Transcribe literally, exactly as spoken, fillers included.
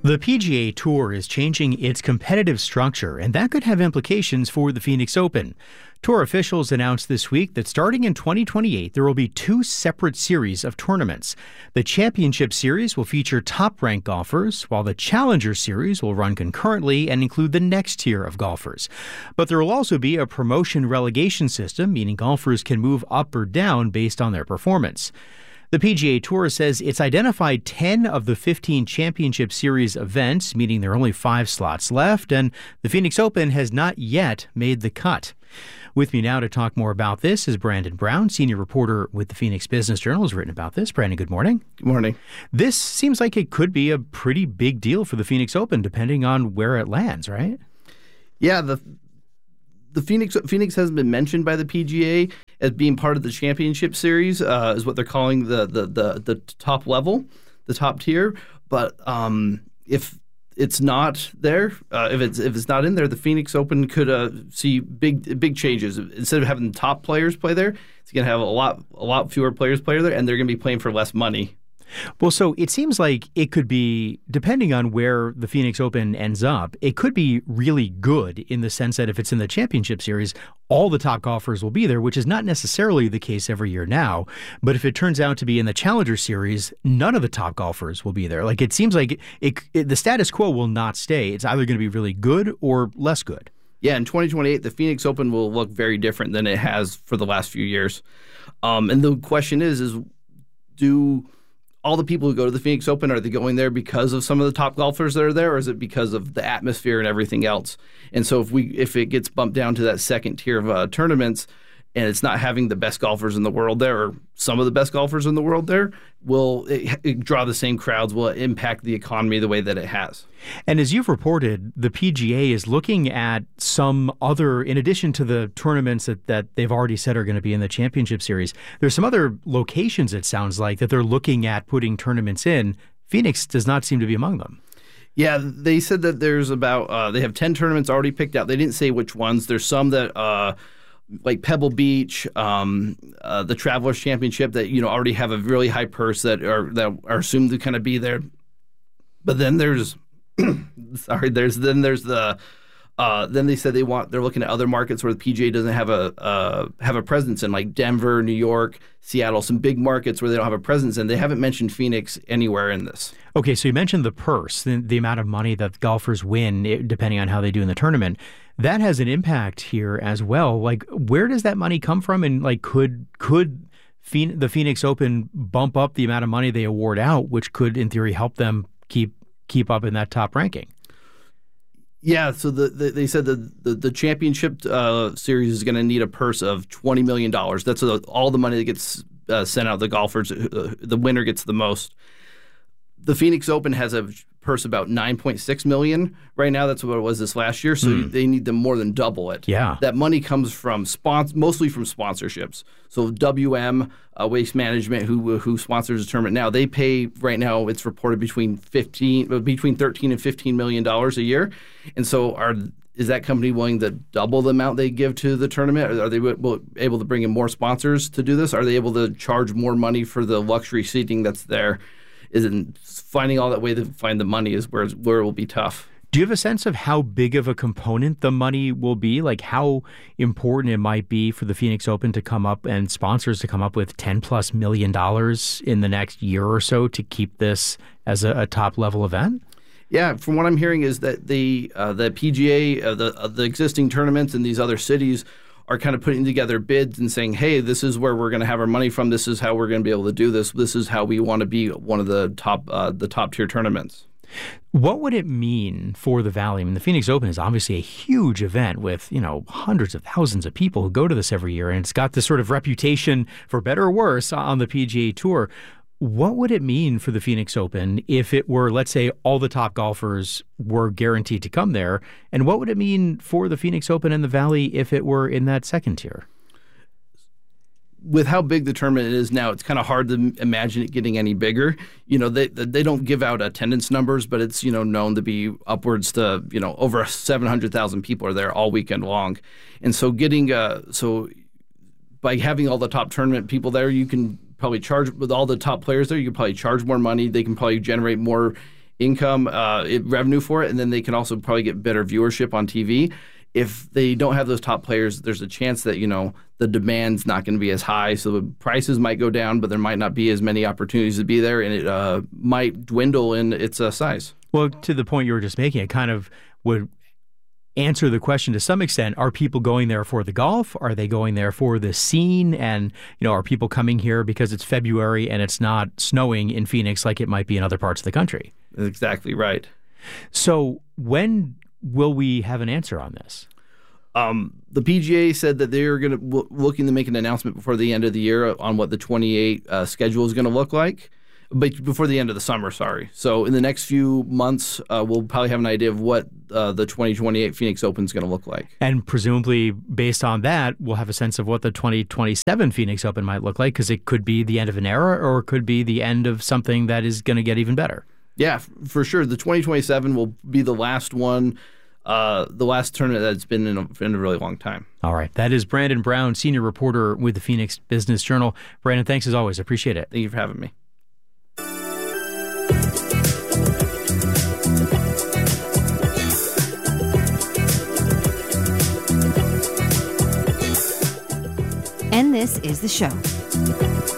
The P G A Tour is changing its competitive structure, and that could have implications for the Phoenix Open. Tour officials announced this week that starting in twenty twenty-eight, there will be two separate series of tournaments. The Championship Series will feature top-ranked golfers, while the Challenger Series will run concurrently and include the next tier of golfers. But there will also be a promotion relegation system, meaning golfers can move up or down based on their performance. The P G A Tour says it's identified ten of the fifteen Championship Series events, meaning there are only five slots left, and the Phoenix Open has not yet made the cut. With me now to talk more about this is Brandon Brown, senior reporter with the Phoenix Business Journal, has written about this. Brandon, good morning. Good morning. This seems like it could be a pretty big deal for the Phoenix Open, depending on where it lands, right? Yeah, the the Phoenix Phoenix hasn't been mentioned by the P G A as being part of the Championship Series, uh, is what they're calling the the the, the top level, the top tier. But um, if it's not there, uh, if it's if it's not in there, the Phoenix Open could uh, see big big changes. Instead of having top players play there, it's going to have a lot a lot fewer players play there, and they're going to be playing for less money. Well, so it seems like it could be, depending on where the Phoenix Open ends up, it could be really good in the sense that if it's in the Championship Series, all the top golfers will be there, which is not necessarily the case every year now. But if it turns out to be in the Challenger Series, none of the top golfers will be there. Like, it seems like it, it, the status quo will not stay. It's either going to be really good or less good. Yeah, in twenty twenty-eight, the Phoenix Open will look very different than it has for the last few years. Um, and the question is, is do all the people who go to the Phoenix Open, are they going there because of some of the top golfers that are there, or is it because of the atmosphere and everything else? And so if we if it gets bumped down to that second tier of uh, tournaments, and it's not having the best golfers in the world there, or some of the best golfers in the world there, will it, it draw the same crowds? Will it impact the economy the way that it has? And as you've reported, the P G A is looking at some other, in addition to the tournaments that, that they've already said are going to be in the Championship Series, there's some other locations, it sounds like, that they're looking at putting tournaments in. Phoenix does not seem to be among them. Yeah, they said that there's about, uh, they have ten tournaments already picked out. They didn't say which ones. There's some that, uh, like Pebble Beach, um, uh, the Travelers Championship, that you know already have a really high purse that are that are assumed to kind of be there. But then there's, sorry, there's then there's the, uh, then they said they want they're looking at other markets where the P G A doesn't have a uh, have a presence in, like Denver, New York, Seattle, some big markets where they don't have a presence in. They haven't mentioned Phoenix anywhere in this. Okay, so you mentioned the purse, the, the amount of money that golfers win, depending on how they do in the tournament. That has an impact here as well. Like, where does that money come from? And like, could could Phoen- the Phoenix Open bump up the amount of money they award out, which could, in theory, help them keep keep up in that top ranking? Yeah, so the, the, they said the the, the championship uh, series is going to need a purse of twenty million dollars. That's a, all the money that gets uh, sent out. The golfers, uh, the winner gets the most. The Phoenix Open has a purse about nine point six million dollars right now. That's what it was this last year. So mm. they need to more than double it. Yeah, that money comes from spons- mostly from sponsorships. So W M uh, Waste Management, who who sponsors the tournament now, they pay right now. It's reported between fifteen, between thirteen and fifteen million dollars a year. And so are is that company willing to double the amount they give to the tournament? Are they able to bring in more sponsors to do this? Are they able to charge more money for the luxury seating that's there? Isn't finding all that way to find the money is where where it will be tough. Do you have a sense of how big of a component the money will be? Like how important it might be for the Phoenix Open to come up and sponsors to come up with ten plus million dollars in the next year or so to keep this as a, a top level event? Yeah, from what I'm hearing is that the uh, the P G A, uh, the uh, the existing tournaments in these other cities are kind of putting together bids and saying, hey, this is where we're going to have our money from. This is how we're going to be able to do this. This is how we want to be one of the top uh, the top tier tournaments. What would it mean for the Valley? I mean, the Phoenix Open is obviously a huge event with, you know, hundreds of thousands of people who go to this every year, and it's got this sort of reputation, for better or worse, on the P G A Tour. What would it mean for the Phoenix Open if it were, let's say, all the top golfers were guaranteed to come there? And what would it mean for the Phoenix Open and the Valley if it were in that second tier? With how big the tournament is now, it's kind of hard to imagine it getting any bigger. You know, they they don't give out attendance numbers, but it's, you know, known to be upwards to, you know, over seven hundred thousand people are there all weekend long. And so getting, uh, so by having all the top tournament people there, you can probably charge, with all the top players there, you can probably charge more money. They can probably generate more income, uh, it, revenue for it, and then they can also probably get better viewership on T V. If they don't have those top players, there's a chance that, you know, the demand's not going to be as high, so the prices might go down, but there might not be as many opportunities to be there, and it uh, might dwindle in its uh, size. Well, to the point you were just making, it kind of would answer the question to some extent. Are people going there for the golf? Are they going there for the scene? And, you know, are people coming here because it's February and it's not snowing in Phoenix like it might be in other parts of the country? That's exactly right. So when will we have an answer on this? Um, the P G A said that they're going to w- looking to make an announcement before the end of the year on what the twenty-eight uh, schedule is going to look like, but before the end of the summer. Sorry. So in the next few months, uh, we'll probably have an idea of what uh, the twenty twenty-eight Phoenix Open is going to look like. And presumably, based on that, we'll have a sense of what the twenty twenty-seven Phoenix Open might look like, because it could be the end of an era, or it could be the end of something that is going to get even better. Yeah, f- for sure. The twenty twenty-seven will be the last one, uh, the last tournament that's been in a, in a really long time. All right. That is Brandon Brown, senior reporter with the Phoenix Business Journal. Brandon, thanks as always. I appreciate it. Thank you for having me. And this is the show.